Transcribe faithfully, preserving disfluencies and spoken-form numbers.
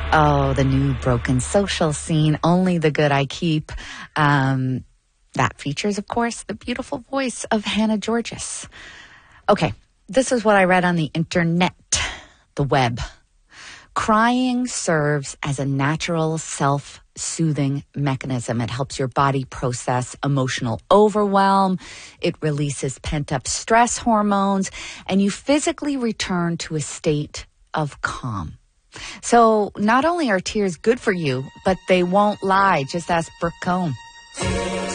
Oh, the new Broken Social scene, Only the Good I Keep. Um, that features, of course, the beautiful voice of Hannah Georges. Okay, this is what I read on the internet, the web. Crying serves as a natural self-soothing mechanism. It helps your body process emotional overwhelm. It releases pent-up stress hormones, and you physically return to a state of calm. So not only are tears good for you, but they won't lie. Just ask Brooke Combs.